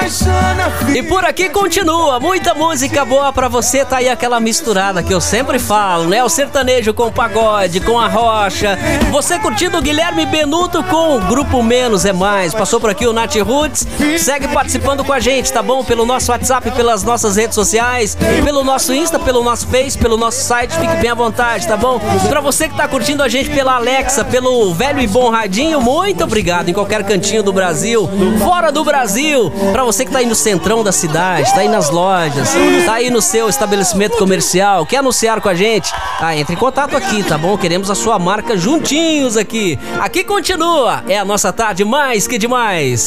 E por aqui continua, muita música boa pra você, tá aí aquela misturada que eu sempre falo, né? O sertanejo com o pagode, com a rocha. Você curtindo o Guilherme Benuto com o Grupo Menos é Mais. Passou por aqui o Nath Roots. Segue participando com a gente, tá bom? Pelo nosso WhatsApp, pelas nossas redes sociais, pelo nosso Insta, pelo nosso Face, pelo nosso site, fique bem à vontade, tá bom? Pra você que tá curtindo a gente pela Alexa, pelo velho e bom radinho, muito obrigado, em qualquer cantinho do Brasil, fora do Brasil. Pra você que tá aí no centrão da cidade, tá aí nas lojas, tá aí no seu estabelecimento comercial, quer anunciar com a gente? Entre em contato aqui, tá bom? Queremos a sua marca juntinhos aqui. Aqui continua, é a nossa tarde mais que demais.